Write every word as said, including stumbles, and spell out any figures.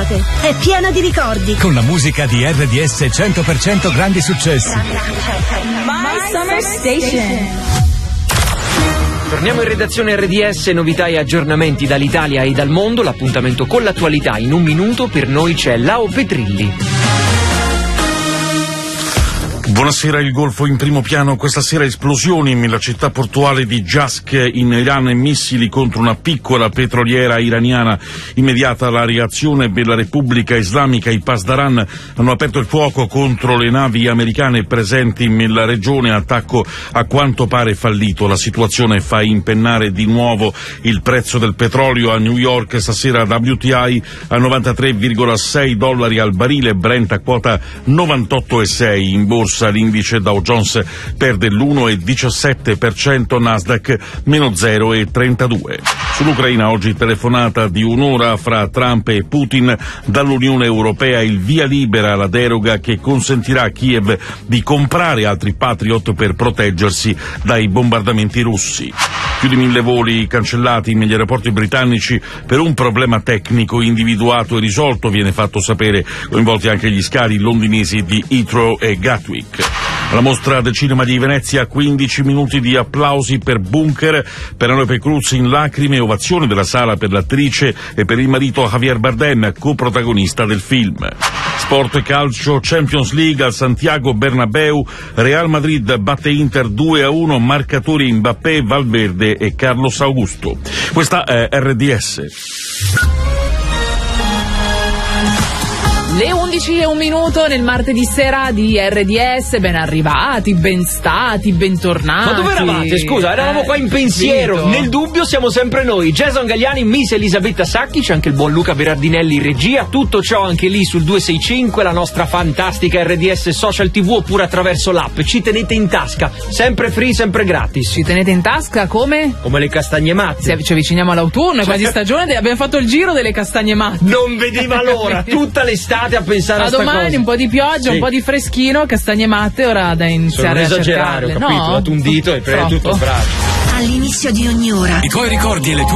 d'estate. È piena di ricordi. Con la musica di R D S cento per cento grandi successi. My Summer Station. Torniamo in redazione R D S, novità e aggiornamenti dall'Italia e dal mondo. L'appuntamento con l'attualità in un minuto. Per noi c'è Lao Petrilli. Buonasera, il Golfo in primo piano. Questa sera esplosioni nella città portuale di Jask in Iran e missili contro una piccola petroliera iraniana. Immediata la reazione della Repubblica Islamica. I Pasdaran hanno aperto il fuoco contro le navi americane presenti nella regione. Attacco a quanto pare fallito. La situazione fa impennare di nuovo il prezzo del petrolio. A New York stasera W T I a novantatré virgola sei dollari al barile, Brent a quota novantotto virgola sei. In borsa l'indice Dow Jones perde l'uno virgola diciassette per cento, Nasdaq meno zero virgola trentadue. Sull'Ucraina oggi telefonata di un'ora fra Trump e Putin. Dall'Unione Europea il via libera alla deroga che consentirà a Kiev di comprare altri Patriot per proteggersi dai bombardamenti russi. Più di mille voli cancellati negli aeroporti britannici per un problema tecnico individuato e risolto, viene fatto sapere, coinvolti anche gli scali londinesi di Heathrow e Gatwick. Alla mostra del cinema di Venezia, quindici minuti di applausi per Bunker, Penelope Cruz in lacrime, ovazione della sala per l'attrice e per il marito Javier Bardem, coprotagonista del film. Sport e calcio, Champions League al Santiago Bernabéu, Real Madrid batte Inter due a uno, marcatori Mbappé, Valverde e Carlos Augusto. Questa è R D S. Le undici e un minuto nel martedì sera di R D S, ben arrivati, ben stati, bentornati. Ma dove eravate? Scusa, eravamo eh, qua in pensiero. Vito. Nel dubbio siamo sempre noi. Jason Gagliani, Miss Elisabetta Sacchi, c'è anche il buon Luca Berardinelli in regia. Tutto ciò anche lì sul duecentosessantacinque, la nostra fantastica R D S Social T V oppure attraverso l'app. Ci tenete in tasca, sempre free, sempre gratis. Ci tenete in tasca come? Come le castagne matte. Se ci avviciniamo all'autunno, è quasi stagione, abbiamo fatto il giro delle castagne matte. Non vedeva l'ora, tutta l'estate a pensare a, a sta domani cosa. Un po' di pioggia, sì. Un po' di freschino, castagne matte, ora da iniziare a cercarle. Sono esagerare, ho capito, no? ho dato un dito e prendo tutto il braccio. All'inizio di ogni ora I tuoi ricordi e le tue